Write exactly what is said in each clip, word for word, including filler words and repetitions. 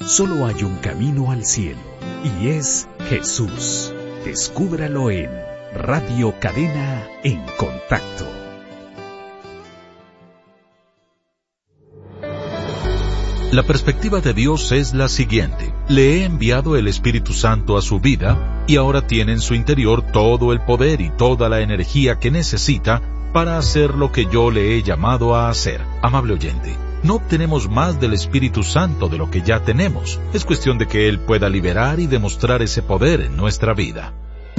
Solo hay un camino al cielo, y es Jesús. Descúbralo en Radio Cadena en Contacto. La perspectiva de Dios es la siguiente: le he enviado el Espíritu Santo a su vida, y ahora tiene en su interior todo el poder y toda la energía que necesita para hacer lo que yo le he llamado a hacer. Amable oyente, no obtenemos más del Espíritu Santo de lo que ya tenemos. Es cuestión de que Él pueda liberar y demostrar ese poder en nuestra vida.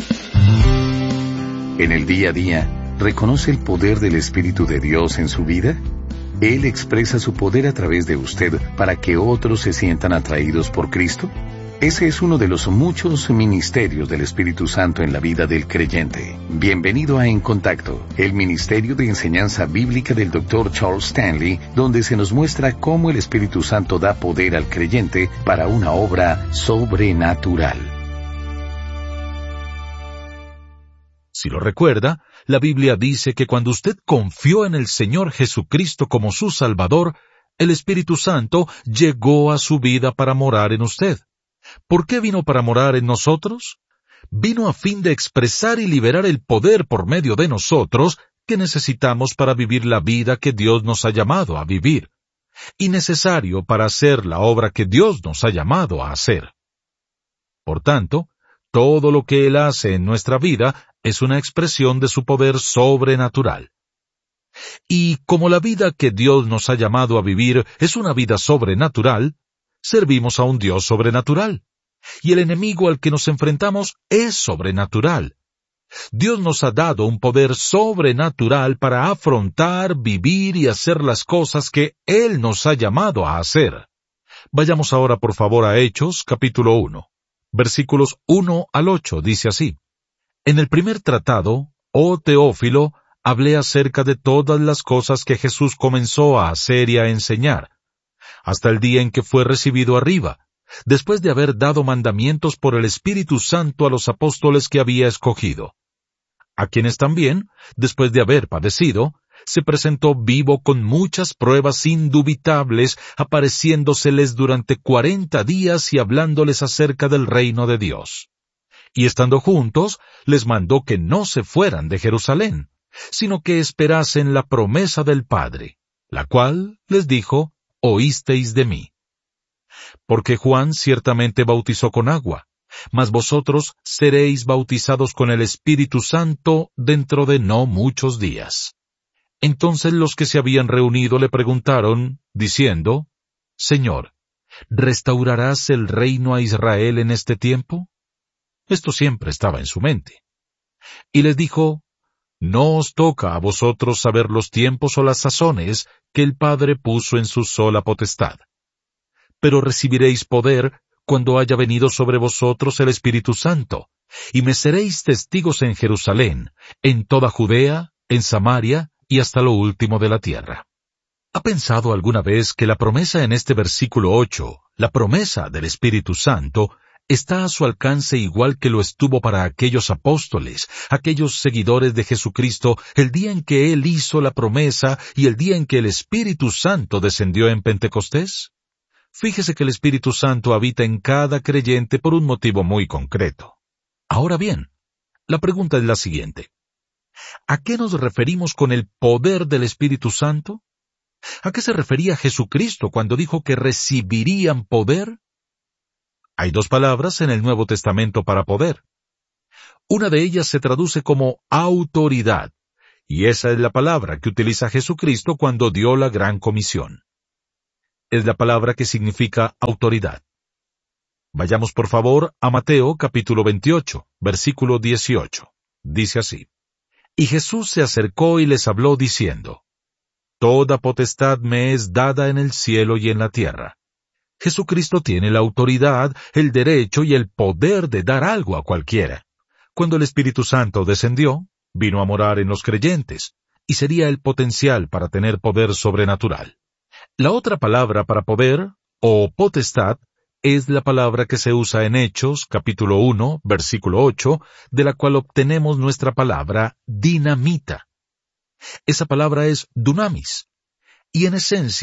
En el día a día, ¿reconoce el poder del Espíritu de Dios en su vida? ¿Él expresa su poder a través de usted para que otros se sientan atraídos por Cristo? Ese es uno de los muchos ministerios del Espíritu Santo en la vida del creyente. Bienvenido a En Contacto, el ministerio de enseñanza bíblica del doctor Charles Stanley, donde se nos muestra cómo el Espíritu Santo da poder al creyente para una obra sobrenatural. Si lo recuerda, la Biblia dice que cuando usted confió en el Señor Jesucristo como su Salvador, el Espíritu Santo llegó a su vida para morar en usted. ¿Por qué vino para morar en nosotros? Vino a fin de expresar y liberar el poder por medio de nosotros que necesitamos para vivir la vida que Dios nos ha llamado a vivir, y necesario para hacer la obra que Dios nos ha llamado a hacer. Por tanto, todo lo que Él hace en nuestra vida es una expresión de su poder sobrenatural. Y como la vida que Dios nos ha llamado a vivir es una vida sobrenatural, servimos a un Dios sobrenatural, y el enemigo al que nos enfrentamos es sobrenatural. Dios nos ha dado un poder sobrenatural para afrontar, vivir y hacer las cosas que Él nos ha llamado a hacer. Vayamos ahora por favor a Hechos, capítulo uno, versículos uno al ocho, dice así: En el primer tratado, oh Teófilo, hablé acerca de todas las cosas que Jesús comenzó a hacer y a enseñar, hasta el día en que fue recibido arriba, después de haber dado mandamientos por el Espíritu Santo a los apóstoles que había escogido, a quienes también, después de haber padecido, se presentó vivo con muchas pruebas indubitables, apareciéndoseles durante cuarenta días y hablándoles acerca del reino de Dios. Y estando juntos, les mandó que no se fueran de Jerusalén, sino que esperasen la promesa del Padre, la cual, les dijo, oísteis de mí. Porque Juan ciertamente bautizó con agua, mas vosotros seréis bautizados con el Espíritu Santo dentro de no muchos días. Entonces los que se habían reunido le preguntaron, diciendo, Señor, ¿restaurarás el reino a Israel en este tiempo? Esto siempre estaba en su mente. Y les dijo, no os toca a vosotros saber los tiempos o las sazones que el Padre puso en su sola potestad. Pero recibiréis poder cuando haya venido sobre vosotros el Espíritu Santo, y me seréis testigos en Jerusalén, en toda Judea, en Samaria y hasta lo último de la tierra. ¿Ha pensado alguna vez que la promesa en este versículo ocho, la promesa del Espíritu Santo, está a su alcance igual que lo estuvo para aquellos apóstoles, aquellos seguidores de Jesucristo, el día en que Él hizo la promesa y el día en que el Espíritu Santo descendió en Pentecostés? Fíjese que el Espíritu Santo habita en cada creyente por un motivo muy concreto. Ahora bien, la pregunta es la siguiente: ¿a qué nos referimos con el poder del Espíritu Santo? ¿A qué se refería Jesucristo cuando dijo que recibirían poder? Hay dos palabras en el Nuevo Testamento para poder. Una de ellas se traduce como autoridad, y esa es la palabra que utiliza Jesucristo cuando dio la gran comisión. Es la palabra que significa autoridad. Vayamos por favor a Mateo capítulo veintiocho, versículo dieciocho. Dice así: Y Jesús se acercó y les habló diciendo, Toda potestad me es dada en el cielo y en la tierra. Jesucristo tiene la autoridad, el derecho y el poder de dar algo a cualquiera. Cuando el Espíritu Santo descendió, vino a morar en los creyentes, y sería el potencial para tener poder sobrenatural. La otra palabra para poder, o potestad, es la palabra que se usa en Hechos, capítulo uno, versículo ocho, de la cual obtenemos nuestra palabra dinamita. Esa palabra es dunamis, y en esencia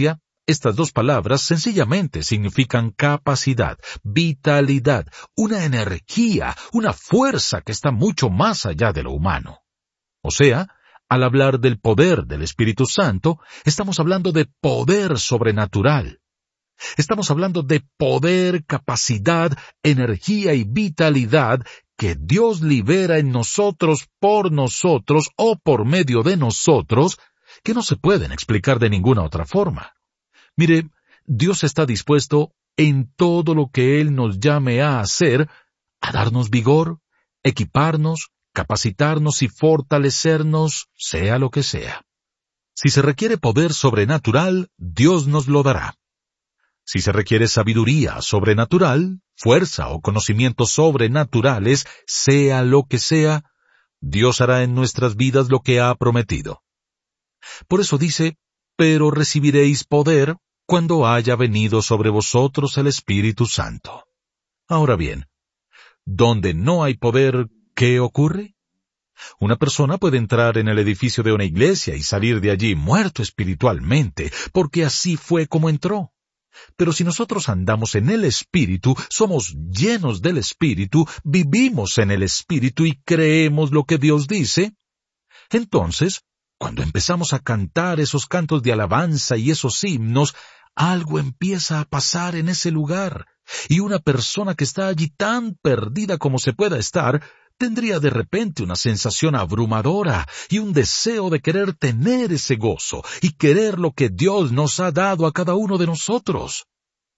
Estas dos palabras sencillamente significan capacidad, vitalidad, una energía, una fuerza que está mucho más allá de lo humano. O sea, al hablar del poder del Espíritu Santo, estamos hablando de poder sobrenatural. Estamos hablando de poder, capacidad, energía y vitalidad que Dios libera en nosotros, por nosotros o por medio de nosotros, que no se pueden explicar de ninguna otra forma. Mire, Dios está dispuesto en todo lo que Él nos llame a hacer, a darnos vigor, equiparnos, capacitarnos y fortalecernos, sea lo que sea. Si se requiere poder sobrenatural, Dios nos lo dará. Si se requiere sabiduría sobrenatural, fuerza o conocimientos sobrenaturales, sea lo que sea, Dios hará en nuestras vidas lo que ha prometido. Por eso dice, pero recibiréis poder cuando haya venido sobre vosotros el Espíritu Santo. Ahora bien, donde no hay poder, ¿qué ocurre? Una persona puede entrar en el edificio de una iglesia y salir de allí muerto espiritualmente, porque así fue como entró. Pero si nosotros andamos en el Espíritu, somos llenos del Espíritu, vivimos en el Espíritu y creemos lo que Dios dice, entonces, cuando empezamos a cantar esos cantos de alabanza y esos himnos, algo empieza a pasar en ese lugar, y una persona que está allí tan perdida como se pueda estar, tendría de repente una sensación abrumadora y un deseo de querer tener ese gozo y querer lo que Dios nos ha dado a cada uno de nosotros.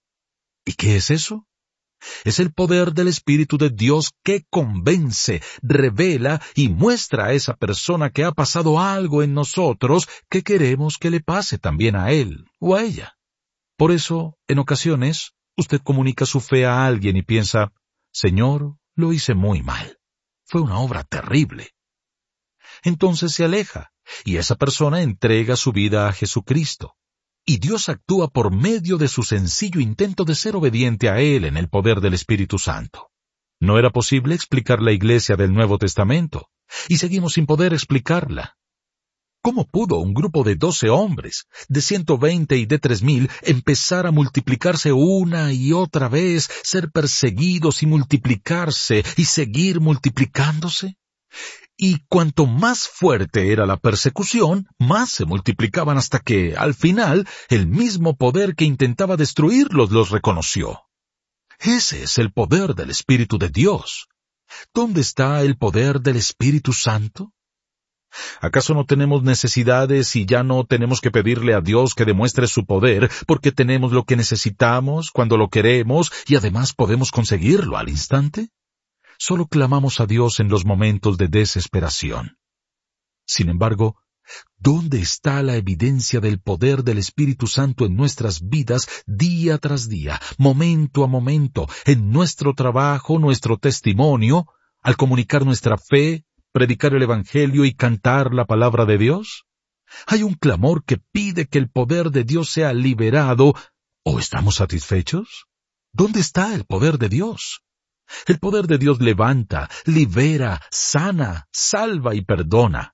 ¿Y qué es eso? Es el poder del Espíritu de Dios que convence, revela y muestra a esa persona que ha pasado algo en nosotros que queremos que le pase también a él o a ella. Por eso, en ocasiones, usted comunica su fe a alguien y piensa, Señor, lo hice muy mal. Fue una obra terrible. Entonces se aleja, y esa persona entrega su vida a Jesucristo. Y Dios actúa por medio de su sencillo intento de ser obediente a Él en el poder del Espíritu Santo. No era posible explicar la iglesia del Nuevo Testamento, y seguimos sin poder explicarla. ¿Cómo pudo un grupo de doce hombres, de ciento veinte y de tres mil, empezar a multiplicarse una y otra vez, ser perseguidos y multiplicarse, y seguir multiplicándose? Y cuanto más fuerte era la persecución, más se multiplicaban hasta que, al final, el mismo poder que intentaba destruirlos los reconoció. Ese es el poder del Espíritu de Dios. ¿Dónde está el poder del Espíritu Santo? ¿Acaso no tenemos necesidades y ya no tenemos que pedirle a Dios que demuestre su poder porque tenemos lo que necesitamos cuando lo queremos y además podemos conseguirlo al instante? Solo clamamos a Dios en los momentos de desesperación. Sin embargo, ¿dónde está la evidencia del poder del Espíritu Santo en nuestras vidas día tras día, momento a momento, en nuestro trabajo, nuestro testimonio, al comunicar nuestra fe, predicar el Evangelio y cantar la palabra de Dios? ¿Hay un clamor que pide que el poder de Dios sea liberado o estamos satisfechos? ¿Dónde está el poder de Dios? El poder de Dios levanta, libera, sana, salva y perdona.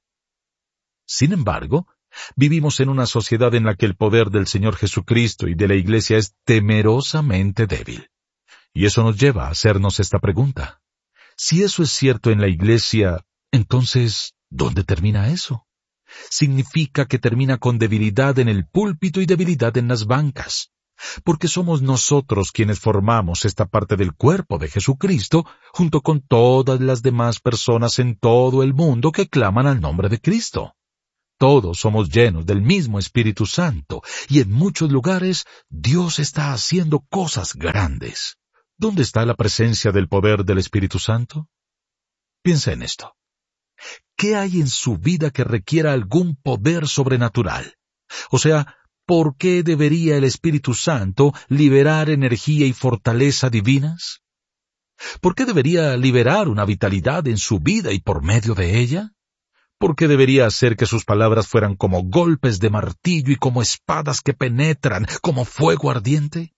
Sin embargo, vivimos en una sociedad en la que el poder del Señor Jesucristo y de la Iglesia es temerosamente débil. Y eso nos lleva a hacernos esta pregunta. Si eso es cierto en la Iglesia, entonces, ¿dónde termina eso? Significa que termina con debilidad en el púlpito y debilidad en las bancas. Porque somos nosotros quienes formamos esta parte del cuerpo de Jesucristo, junto con todas las demás personas en todo el mundo que claman al nombre de Cristo. Todos somos llenos del mismo Espíritu Santo, y en muchos lugares Dios está haciendo cosas grandes. ¿Dónde está la presencia del poder del Espíritu Santo? Piensa en esto. ¿Qué hay en su vida que requiera algún poder sobrenatural? O sea, ¿por qué debería el Espíritu Santo liberar energía y fortaleza divinas? ¿Por qué debería liberar una vitalidad en su vida y por medio de ella? ¿Por qué debería hacer que sus palabras fueran como golpes de martillo y como espadas que penetran, como fuego ardiente?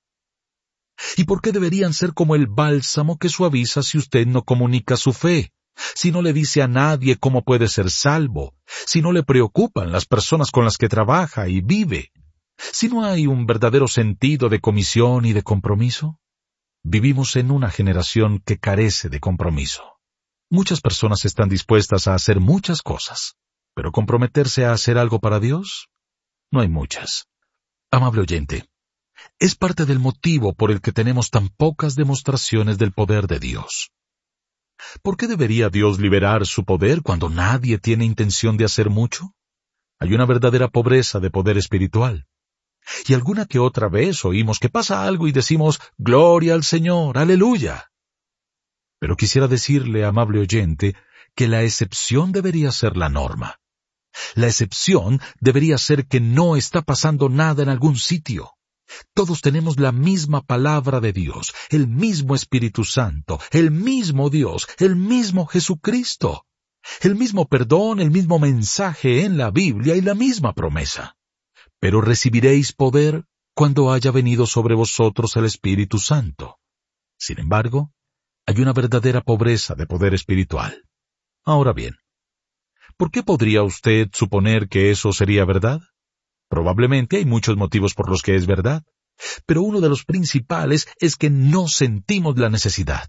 ¿Y por qué deberían ser como el bálsamo que suaviza si usted no comunica su fe? Si no le dice a nadie cómo puede ser salvo, si no le preocupan las personas con las que trabaja y vive, Si no hay un verdadero sentido de comisión y de compromiso, vivimos en una generación que carece de compromiso. Muchas personas están dispuestas a hacer muchas cosas, pero comprometerse a hacer algo para Dios, no hay muchas. Amable oyente, es parte del motivo por el que tenemos tan pocas demostraciones del poder de Dios. ¿Por qué debería Dios liberar su poder cuando nadie tiene intención de hacer mucho? Hay una verdadera pobreza de poder espiritual. Y alguna que otra vez oímos que pasa algo y decimos, «Gloria al Señor, aleluya». Pero quisiera decirle, amable oyente, que la excepción debería ser la norma. La excepción debería ser que no está pasando nada en algún sitio. Todos tenemos la misma palabra de Dios, el mismo Espíritu Santo, el mismo Dios, el mismo Jesucristo, el mismo perdón, el mismo mensaje en la Biblia y la misma promesa. Pero recibiréis poder cuando haya venido sobre vosotros el Espíritu Santo. Sin embargo, hay una verdadera pobreza de poder espiritual. Ahora bien, ¿por qué podría usted suponer que eso sería verdad? Probablemente hay muchos motivos por los que es verdad, pero uno de los principales es que no sentimos la necesidad.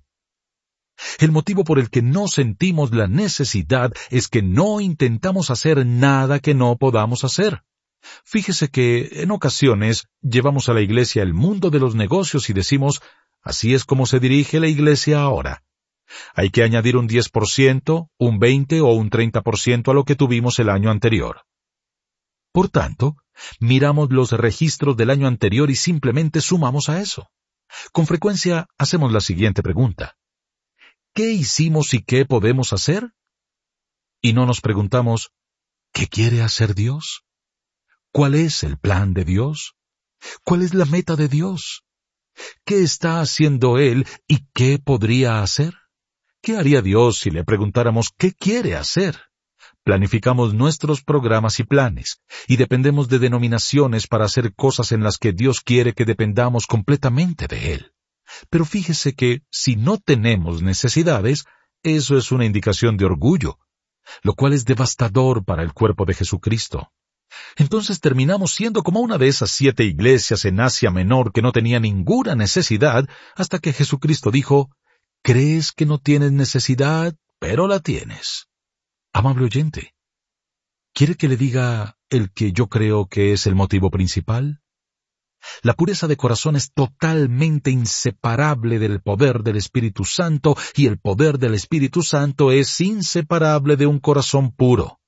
El motivo por el que no sentimos la necesidad es que no intentamos hacer nada que no podamos hacer. Fíjese que en ocasiones llevamos a la iglesia el mundo de los negocios y decimos, así es como se dirige la iglesia ahora. Hay que añadir un diez por ciento, un veinte por ciento o un treinta por ciento a lo que tuvimos el año anterior. Por tanto, miramos los registros del año anterior y simplemente sumamos a eso. Con frecuencia hacemos la siguiente pregunta. ¿Qué hicimos y qué podemos hacer? Y no nos preguntamos, ¿qué quiere hacer Dios? ¿Cuál es el plan de Dios? ¿Cuál es la meta de Dios? ¿Qué está haciendo Él y qué podría hacer? ¿Qué haría Dios si le preguntáramos qué quiere hacer? Planificamos nuestros programas y planes, y dependemos de denominaciones para hacer cosas en las que Dios quiere que dependamos completamente de Él. Pero fíjese que, si no tenemos necesidades, eso es una indicación de orgullo, lo cual es devastador para el cuerpo de Jesucristo. Entonces terminamos siendo como una de esas siete iglesias en Asia Menor que no tenía ninguna necesidad, hasta que Jesucristo dijo, «Crees que no tienes necesidad, pero la tienes». Amable oyente, ¿quiere que le diga el que yo creo que es el motivo principal? La pureza de corazón es totalmente inseparable del poder del Espíritu Santo y el poder del Espíritu Santo es inseparable de un corazón puro.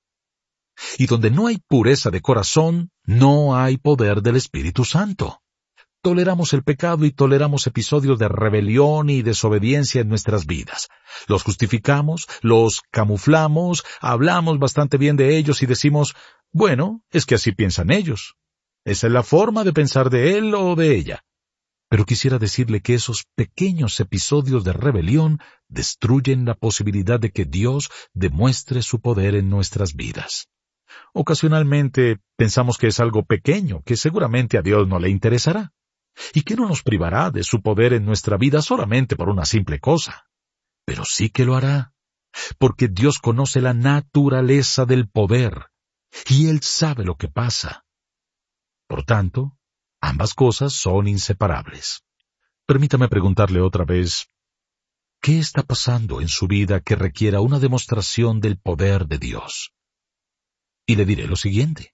Y donde no hay pureza de corazón, no hay poder del Espíritu Santo. Toleramos el pecado y toleramos episodios de rebelión y desobediencia en nuestras vidas. Los justificamos, los camuflamos, hablamos bastante bien de ellos y decimos, bueno, es que así piensan ellos. Esa es la forma de pensar de él o de ella. Pero quisiera decirle que esos pequeños episodios de rebelión destruyen la posibilidad de que Dios demuestre su poder en nuestras vidas. Ocasionalmente pensamos que es algo pequeño, que seguramente a Dios no le interesará, y que no nos privará de su poder en nuestra vida solamente por una simple cosa. Pero sí que lo hará, porque Dios conoce la naturaleza del poder, y Él sabe lo que pasa. Por tanto, ambas cosas son inseparables. Permítame preguntarle otra vez, ¿qué está pasando en su vida que requiera una demostración del poder de Dios? Y le diré lo siguiente,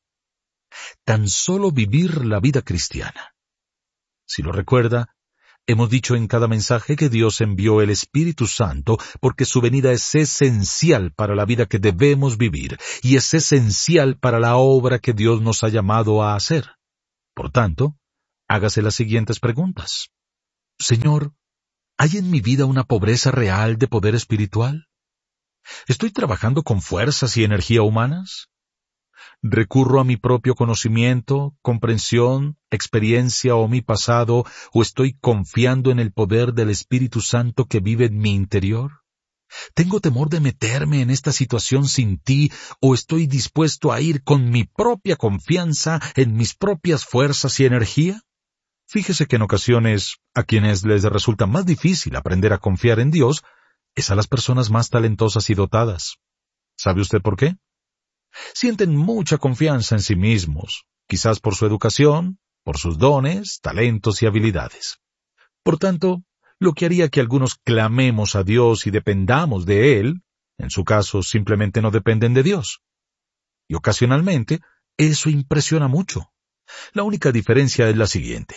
tan solo vivir la vida cristiana. Si lo recuerda, hemos dicho en cada mensaje que Dios envió el Espíritu Santo porque su venida es esencial para la vida que debemos vivir y es esencial para la obra que Dios nos ha llamado a hacer. Por tanto, hágase las siguientes preguntas. Señor, ¿hay en mi vida una pobreza real de poder espiritual? ¿Estoy trabajando con fuerzas y energía humanas? ¿Recurro a mi propio conocimiento, comprensión, experiencia o mi pasado, o estoy confiando en el poder del Espíritu Santo que vive en mi interior? ¿Tengo temor de meterme en esta situación sin ti, o estoy dispuesto a ir con mi propia confianza en mis propias fuerzas y energía? Fíjese que en ocasiones, a quienes les resulta más difícil aprender a confiar en Dios, es a las personas más talentosas y dotadas. ¿Sabe usted por qué? Sienten mucha confianza en sí mismos, quizás por su educación, por sus dones, talentos y habilidades. Por tanto, lo que haría que algunos clamemos a Dios y dependamos de Él, en su caso simplemente no dependen de Dios. Y ocasionalmente, eso impresiona mucho. La única diferencia es la siguiente.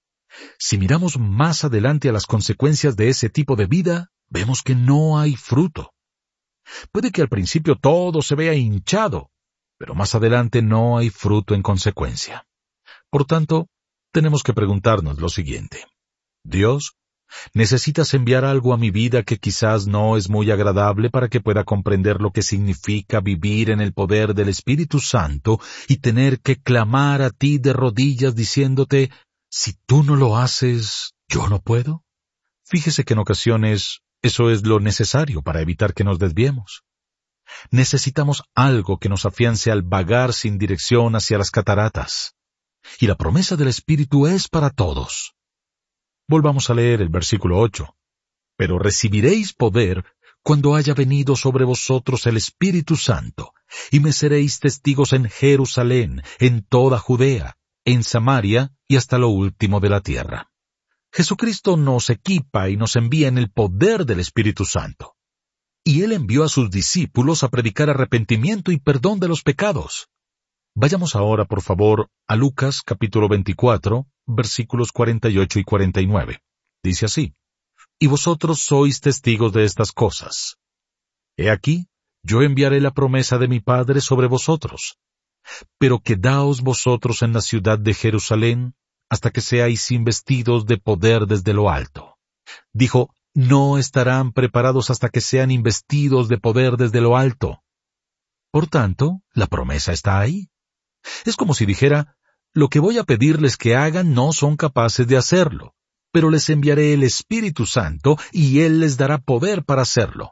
Si miramos más adelante a las consecuencias de ese tipo de vida, vemos que no hay fruto. Puede que al principio todo se vea hinchado, pero más adelante no hay fruto en consecuencia. Por tanto, tenemos que preguntarnos lo siguiente. Dios, ¿necesitas enviar algo a mi vida que quizás no es muy agradable para que pueda comprender lo que significa vivir en el poder del Espíritu Santo y tener que clamar a ti de rodillas diciéndote, si tú no lo haces, yo no puedo? Fíjese que en ocasiones eso es lo necesario para evitar que nos desviemos. Necesitamos algo que nos afiance al vagar sin dirección hacia las cataratas. Y la promesa del Espíritu es para todos. Volvamos a leer el versículo ocho. Pero recibiréis poder cuando haya venido sobre vosotros el Espíritu Santo, y me seréis testigos en Jerusalén, en toda Judea, en Samaria y hasta lo último de la tierra. Jesucristo nos equipa y nos envía en el poder del Espíritu Santo. Y Él envió a sus discípulos a predicar arrepentimiento y perdón de los pecados. Vayamos ahora, por favor, a Lucas capítulo veinticuatro, versículos cuarenta y ocho y cuarenta y nueve. Dice así, «Y vosotros sois testigos de estas cosas. He aquí, yo enviaré la promesa de mi Padre sobre vosotros. Pero quedaos vosotros en la ciudad de Jerusalén, hasta que seáis investidos de poder desde lo alto». Dijo, no estarán preparados hasta que sean investidos de poder desde lo alto. Por tanto, la promesa está ahí. Es como si dijera, lo que voy a pedirles que hagan no son capaces de hacerlo, pero les enviaré el Espíritu Santo y Él les dará poder para hacerlo.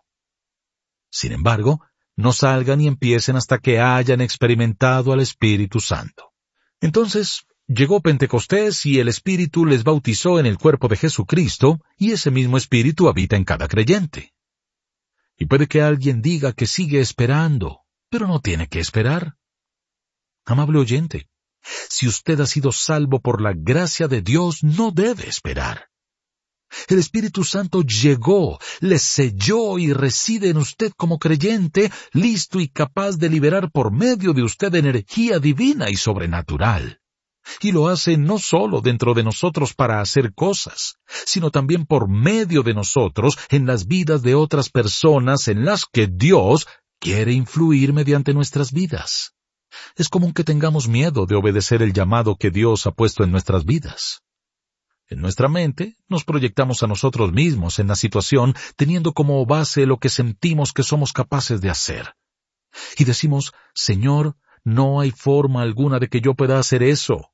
Sin embargo, no salgan y empiecen hasta que hayan experimentado al Espíritu Santo. Entonces, llegó Pentecostés y el Espíritu les bautizó en el cuerpo de Jesucristo, y ese mismo Espíritu habita en cada creyente. Y puede que alguien diga que sigue esperando, pero no tiene que esperar. Amable oyente, si usted ha sido salvo por la gracia de Dios, no debe esperar. El Espíritu Santo llegó, le selló y reside en usted como creyente, listo y capaz de liberar por medio de usted energía divina y sobrenatural. Y lo hace no solo dentro de nosotros para hacer cosas, sino también por medio de nosotros en las vidas de otras personas en las que Dios quiere influir mediante nuestras vidas. Es común que tengamos miedo de obedecer el llamado que Dios ha puesto en nuestras vidas. En nuestra mente nos proyectamos a nosotros mismos en la situación teniendo como base lo que sentimos que somos capaces de hacer. Y decimos, Señor, no hay forma alguna de que yo pueda hacer eso.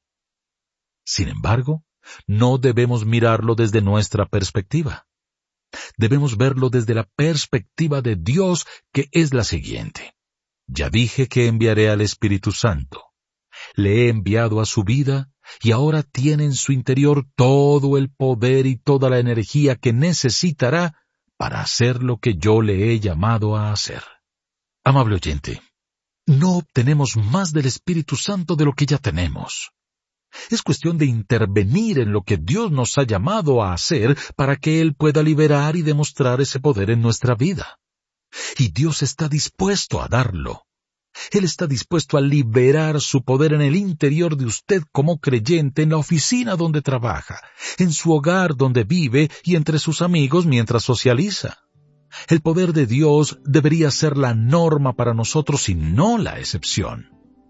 Sin embargo, no debemos mirarlo desde nuestra perspectiva. Debemos verlo desde la perspectiva de Dios, que es la siguiente. Ya dije que enviaré al Espíritu Santo. Le he enviado a su vida y ahora tiene en su interior todo el poder y toda la energía que necesitará para hacer lo que yo le he llamado a hacer. Amable oyente, no obtenemos más del Espíritu Santo de lo que ya tenemos. Es cuestión de intervenir en lo que Dios nos ha llamado a hacer para que Él pueda liberar y demostrar ese poder en nuestra vida. Y Dios está dispuesto a darlo. Él está dispuesto a liberar su poder en el interior de usted como creyente, en la oficina donde trabaja, en su hogar donde vive y entre sus amigos mientras socializa. El poder de Dios debería ser la norma para nosotros y no la excepción.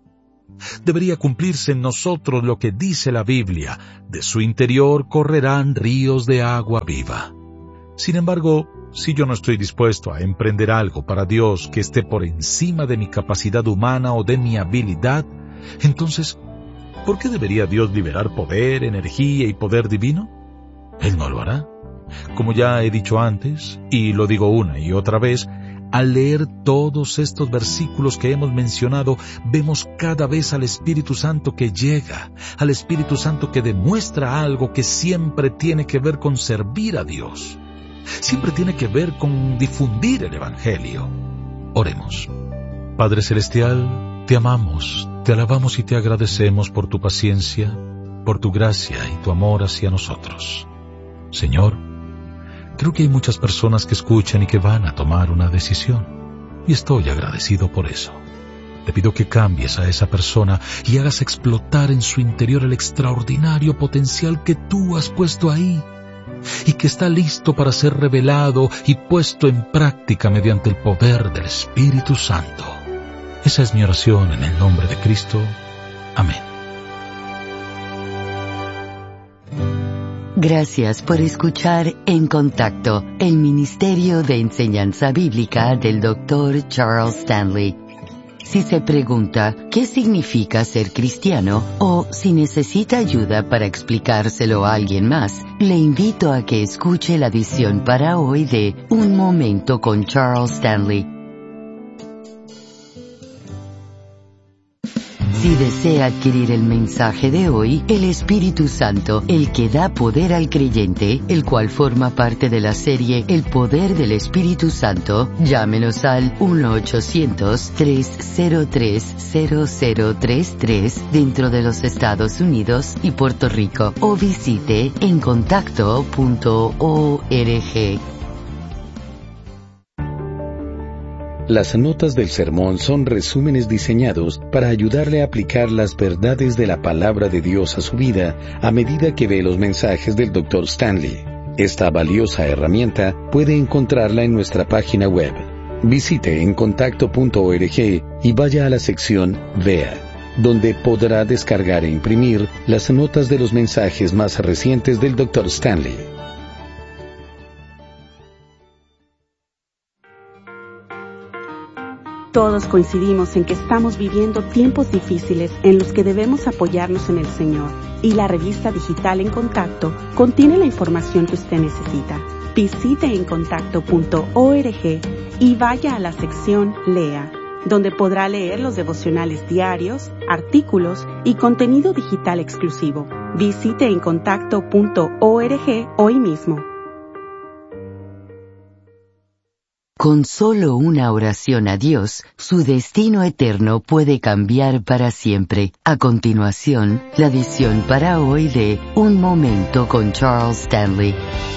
Debería cumplirse en nosotros lo que dice la Biblia, de su interior correrán ríos de agua viva. Sin embargo, si yo no estoy dispuesto a emprender algo para Dios que esté por encima de mi capacidad humana o de mi habilidad, entonces, ¿por qué debería Dios liberar poder, energía y poder divino? Él no lo hará. Como ya he dicho antes, y lo digo una y otra vez, al leer todos estos versículos que hemos mencionado, vemos cada vez al Espíritu Santo que llega, al Espíritu Santo que demuestra algo que siempre tiene que ver con servir a Dios. Siempre tiene que ver con difundir el Evangelio. Oremos. Padre Celestial, te amamos, Te alabamos y te agradecemos por tu paciencia, por tu gracia y tu amor hacia nosotros. Señor, creo que hay muchas personas que escuchan y que van a tomar una decisión, y estoy agradecido por eso. Te pido que cambies a esa persona y hagas explotar en su interior el extraordinario potencial que tú has puesto ahí y que está listo para ser revelado y puesto en práctica mediante el poder del Espíritu Santo. Esa es mi oración en el nombre de Cristo. Amén. Gracias por escuchar En Contacto, el Ministerio de Enseñanza Bíblica del doctor Charles Stanley. Si se pregunta qué significa ser cristiano o si necesita ayuda para explicárselo a alguien más, le invito a que escuche la edición para hoy de Un Momento con Charles Stanley. Si desea adquirir el mensaje de hoy, el Espíritu Santo, el que da poder al creyente, el cual forma parte de la serie El Poder del Espíritu Santo, llámenos al uno ochocientos, tres cero tres, cero cero tres tres dentro de los Estados Unidos y Puerto Rico o visite en contacto punto org. Las notas del sermón son resúmenes diseñados para ayudarle a aplicar las verdades de la palabra de Dios a su vida a medida que ve los mensajes del doctor Stanley. Esta valiosa herramienta puede encontrarla en nuestra página web. Visite en contacto punto org y vaya a la sección Vea, donde podrá descargar e imprimir las notas de los mensajes más recientes del doctor Stanley. Todos coincidimos en que estamos viviendo tiempos difíciles en los que debemos apoyarnos en el Señor, y la revista digital En Contacto contiene la información que usted necesita. Visite en contacto punto org y vaya a la sección Lea, donde podrá leer los devocionales diarios, artículos y contenido digital exclusivo. Visite en contacto punto org hoy mismo. Con solo una oración a Dios, su destino eterno puede cambiar para siempre. A continuación, la edición para hoy de Un Momento con Charles Stanley.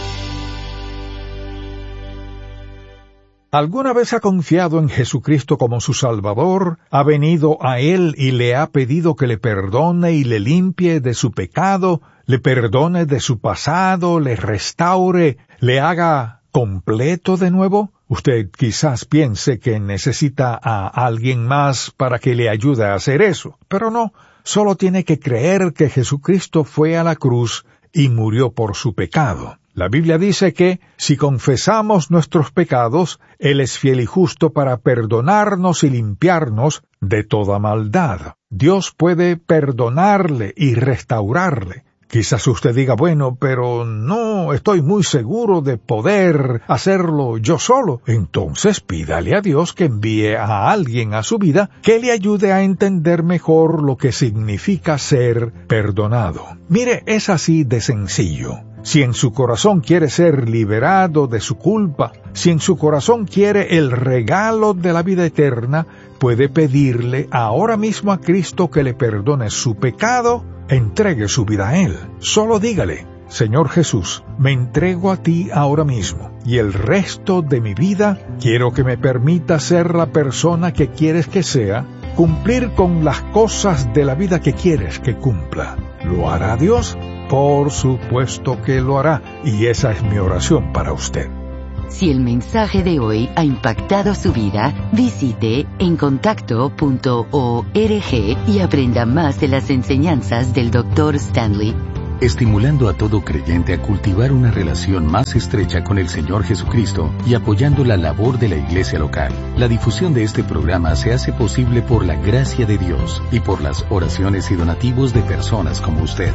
¿Alguna vez ha confiado en Jesucristo como su Salvador? ¿Ha venido a Él y le ha pedido que le perdone y le limpie de su pecado, le perdone de su pasado, le restaure, le haga completo de nuevo? Usted quizás piense que necesita a alguien más para que le ayude a hacer eso, pero no, solo tiene que creer que Jesucristo fue a la cruz y murió por su pecado. La Biblia dice que, si confesamos nuestros pecados, Él es fiel y justo para perdonarnos y limpiarnos de toda maldad. Dios puede perdonarle y restaurarle. Quizás usted diga, bueno, pero no estoy muy seguro de poder hacerlo yo solo. Entonces pídale a Dios que envíe a alguien a su vida que le ayude a entender mejor lo que significa ser perdonado. Mire, es así de sencillo. Si en su corazón quiere ser liberado de su culpa, si en su corazón quiere el regalo de la vida eterna, puede pedirle ahora mismo a Cristo que le perdone su pecado. Entregue su vida a Él. Solo dígale, Señor Jesús, me entrego a ti ahora mismo, y el resto de mi vida quiero que me permita ser la persona que quieres que sea, cumplir con las cosas de la vida que quieres que cumpla. ¿Lo hará Dios? Por supuesto que lo hará, y esa es mi oración para usted. Si el mensaje de hoy ha impactado su vida, visite en contacto punto org y aprenda más de las enseñanzas del doctor Stanley. Estimulando a todo creyente a cultivar una relación más estrecha con el Señor Jesucristo y apoyando la labor de la iglesia local. La difusión de este programa se hace posible por la gracia de Dios y por las oraciones y donativos de personas como usted.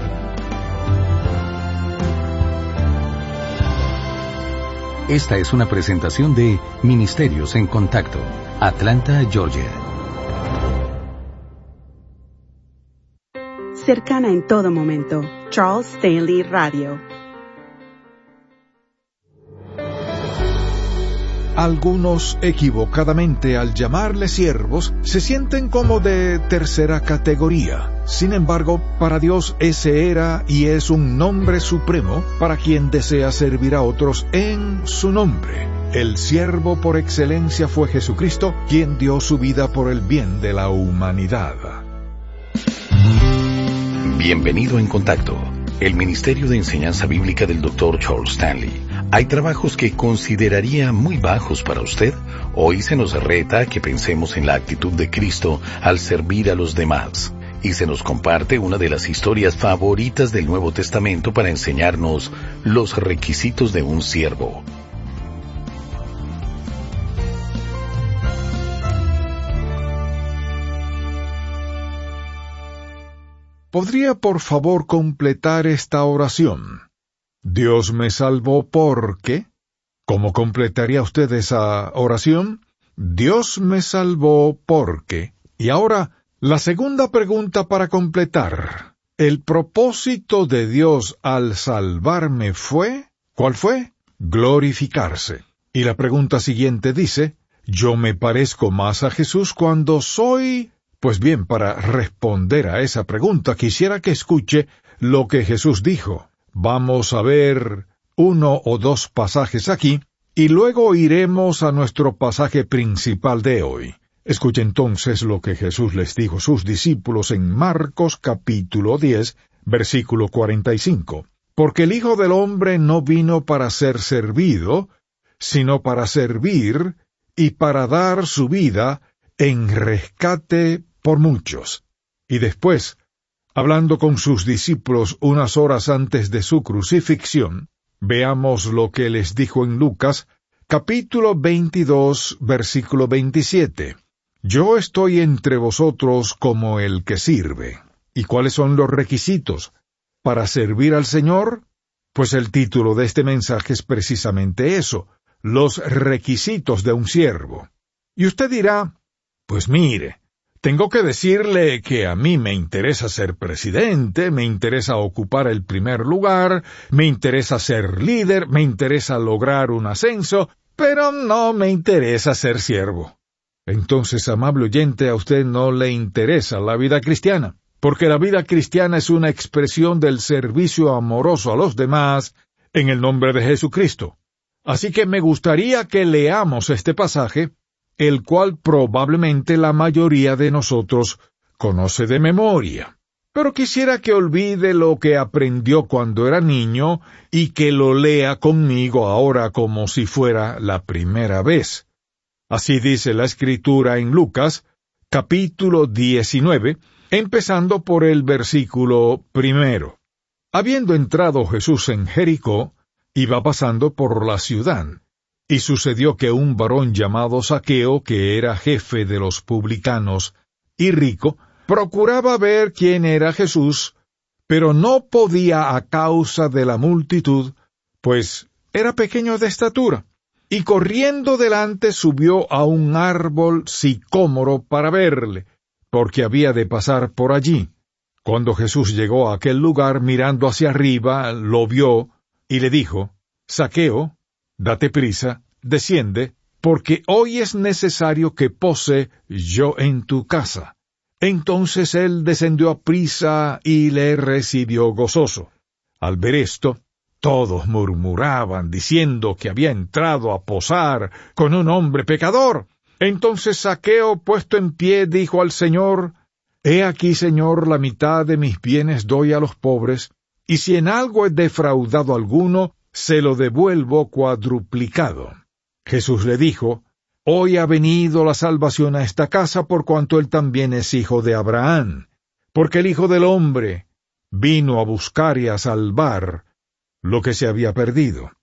Esta es una presentación de Ministerios en Contacto, Atlanta, Georgia. Cercana en todo momento, Charles Stanley Radio. Algunos, equivocadamente al llamarles siervos, se sienten como de tercera categoría. Sin embargo, para Dios ese era y es un nombre supremo para quien desea servir a otros en su nombre. El siervo por excelencia fue Jesucristo, quien dio su vida por el bien de la humanidad. Bienvenido en Contacto, el Ministerio de Enseñanza Bíblica del doctor Charles Stanley. ¿Hay trabajos que consideraría muy bajos para usted? Hoy se nos reta a que pensemos en la actitud de Cristo al servir a los demás. Y se nos comparte una de las historias favoritas del Nuevo Testamento para enseñarnos los requisitos de un siervo. ¿Podría por favor completar esta oración? Dios me salvó porque... ¿Cómo completaría usted esa oración? Dios me salvó porque... Y ahora, la segunda pregunta para completar. ¿El propósito de Dios al salvarme fue? ¿Cuál fue? Glorificarse. Y la pregunta siguiente dice, ¿yo me parezco más a Jesús cuando soy...? Pues bien, para responder a esa pregunta quisiera que escuche lo que Jesús dijo. Vamos a ver uno o dos pasajes aquí, y luego iremos a nuestro pasaje principal de hoy. Escuche entonces lo que Jesús les dijo a sus discípulos en Marcos capítulo diez, versículo cuarenta y cinco. Porque el Hijo del Hombre no vino para ser servido, sino para servir y para dar su vida en rescate por muchos. Y después, hablando con sus discípulos unas horas antes de su crucifixión, veamos lo que les dijo en Lucas, capítulo veintidós, versículo veintisiete. Yo estoy entre vosotros como el que sirve. ¿Y cuáles son los requisitos para servir al Señor? Pues el título de este mensaje es precisamente eso, los requisitos de un siervo. Y usted dirá, pues mire, tengo que decirle que a mí me interesa ser presidente, me interesa ocupar el primer lugar, me interesa ser líder, me interesa lograr un ascenso, pero no me interesa ser siervo. Entonces, amable oyente, a usted no le interesa la vida cristiana, porque la vida cristiana es una expresión del servicio amoroso a los demás en el nombre de Jesucristo. Así que me gustaría que leamos este pasaje, el cual probablemente la mayoría de nosotros conoce de memoria. Pero quisiera que olvide lo que aprendió cuando era niño y que lo lea conmigo ahora como si fuera la primera vez. Así dice la Escritura en Lucas, capítulo diecinueve, empezando por el versículo primero. Habiendo entrado Jesús en Jericó, iba pasando por la ciudad. Y sucedió que un varón llamado Zaqueo, que era jefe de los publicanos y rico, procuraba ver quién era Jesús, pero no podía a causa de la multitud, pues era pequeño de estatura. Y corriendo delante subió a un árbol sicómoro para verle, porque había de pasar por allí. Cuando Jesús llegó a aquel lugar, mirando hacia arriba, lo vio y le dijo, Zaqueo, date prisa, desciende, porque hoy es necesario que pose yo en tu casa. Entonces él descendió a prisa y le recibió gozoso. Al ver esto, todos murmuraban, diciendo que había entrado a posar con un hombre pecador. Entonces Zaqueo, puesto en pie, dijo al Señor, He aquí, Señor, la mitad de mis bienes doy a los pobres, y si en algo he defraudado a alguno, se lo devuelvo cuadruplicado. Jesús le dijo, Hoy ha venido la salvación a esta casa por cuanto él también es hijo de Abraham, porque el Hijo del Hombre vino a buscar y a salvar lo que se había perdido.